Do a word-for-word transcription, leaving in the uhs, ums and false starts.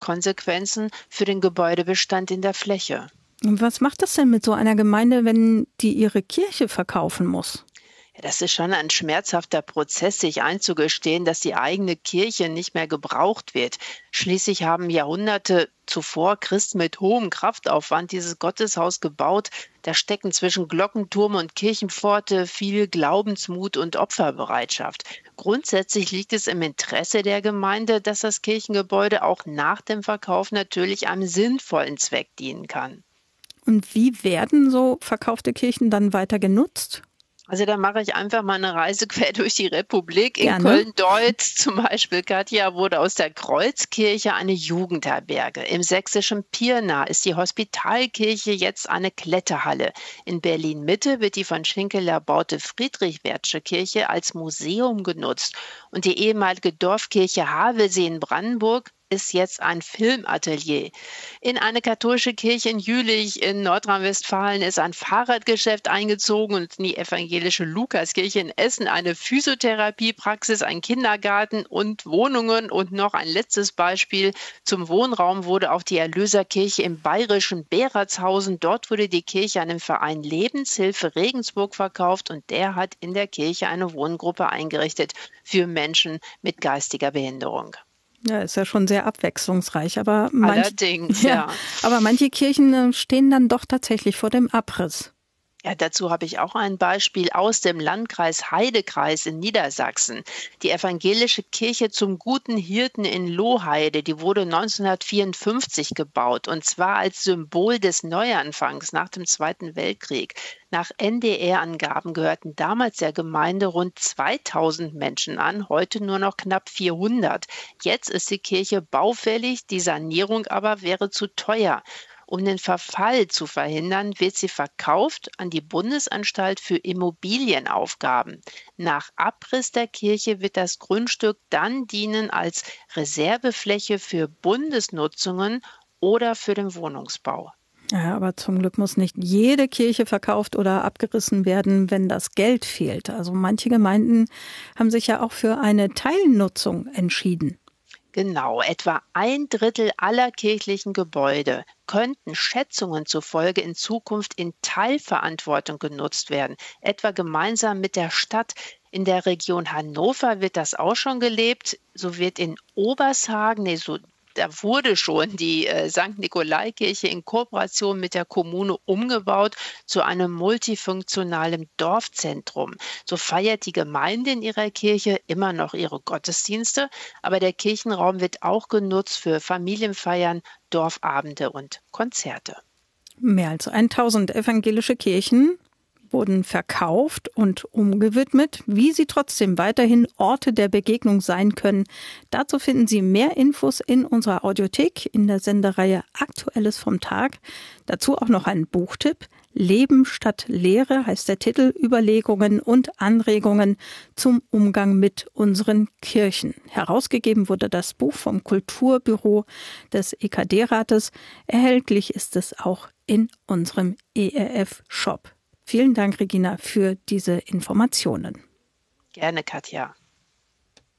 Konsequenzen für den Gebäudebestand in der Fläche. Und was macht das denn mit so einer Gemeinde, wenn die ihre Kirche verkaufen muss? Ja, das ist schon ein schmerzhafter Prozess, sich einzugestehen, dass die eigene Kirche nicht mehr gebraucht wird. Schließlich haben Jahrhunderte zuvor Christen mit hohem Kraftaufwand dieses Gotteshaus gebaut. Da stecken zwischen Glockenturm und Kirchenpforte viel Glaubensmut und Opferbereitschaft. Grundsätzlich liegt es im Interesse der Gemeinde, dass das Kirchengebäude auch nach dem Verkauf natürlich einem sinnvollen Zweck dienen kann. Und wie werden so verkaufte Kirchen dann weiter genutzt? Also da mache ich einfach mal eine Reise quer durch die Republik. In Gerne. Köln-Deutz zum Beispiel, Katja, wurde aus der Kreuzkirche eine Jugendherberge. Im sächsischen Pirna ist die Hospitalkirche jetzt eine Kletterhalle. In Berlin-Mitte wird die von Schinkel erbaute Friedrich-Wertsche Kirche als Museum genutzt. Und die ehemalige Dorfkirche Havelsee in Brandenburg ist jetzt ein Filmatelier. In eine katholische Kirche in Jülich in Nordrhein-Westfalen ist ein Fahrradgeschäft eingezogen und in die evangelische Lukaskirche in Essen eine Physiotherapiepraxis, ein Kindergarten und Wohnungen. Und noch ein letztes Beispiel. Zum Wohnraum wurde auch die Erlöserkirche im bayerischen Beratshausen. Dort wurde die Kirche an den Verein Lebenshilfe Regensburg verkauft und der hat in der Kirche eine Wohngruppe eingerichtet für Menschen mit geistiger Behinderung. Ja, ist ja schon sehr abwechslungsreich. Aber manch, Allerdings, ja, ja. Aber manche Kirchen äh, stehen dann doch tatsächlich vor dem Abriss. Ja, dazu habe ich auch ein Beispiel aus dem Landkreis Heidekreis in Niedersachsen. Die evangelische Kirche zum Guten Hirten in Lohheide, die wurde neunzehnhundertvierundfünfzig gebaut und zwar als Symbol des Neuanfangs nach dem Zweiten Weltkrieg. Nach N D R-Angaben gehörten damals der Gemeinde rund zweitausend Menschen an, heute nur noch knapp vierhundert. Jetzt ist die Kirche baufällig, die Sanierung aber wäre zu teuer. Um den Verfall zu verhindern, wird sie verkauft an die Bundesanstalt für Immobilienaufgaben. Nach Abriss der Kirche wird das Grundstück dann dienen als Reservefläche für Bundesnutzungen oder für den Wohnungsbau. Ja, aber zum Glück muss nicht jede Kirche verkauft oder abgerissen werden, wenn das Geld fehlt. Also manche Gemeinden haben sich ja auch für eine Teilnutzung entschieden. Genau, etwa ein Drittel aller kirchlichen Gebäude könnten Schätzungen zufolge in Zukunft in Teilverantwortung genutzt werden, etwa gemeinsam mit der Stadt. In der Region Hannover wird das auch schon gelebt. So wird in Obershagen, nee, so da wurde schon die äh, Sankt Nikolai-Kirche in Kooperation mit der Kommune umgebaut zu einem multifunktionalen Dorfzentrum. So feiert die Gemeinde in ihrer Kirche immer noch ihre Gottesdienste, aber der Kirchenraum wird auch genutzt für Familienfeiern, Dorfabende und Konzerte. Mehr als tausend evangelische Kirchen wurden verkauft und umgewidmet, wie sie trotzdem weiterhin Orte der Begegnung sein können. Dazu finden Sie mehr Infos in unserer Audiothek in der Sendereihe Aktuelles vom Tag. Dazu auch noch ein Buchtipp. Leben statt Lehre heißt der Titel, Überlegungen und Anregungen zum Umgang mit unseren Kirchen. Herausgegeben wurde das Buch vom Kulturbüro des E K D-Rates. Erhältlich ist es auch in unserem E R F-Shop. Vielen Dank, Regina, für diese Informationen. Gerne, Katja.